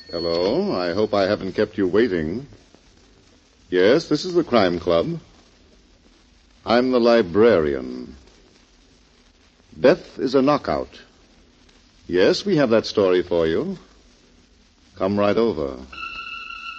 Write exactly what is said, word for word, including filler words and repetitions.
Hello. I hope I haven't kept you waiting. Yes, this is the Crime Club. I'm the librarian. Death is a knockout. Yes, we have that story for you. Come right over.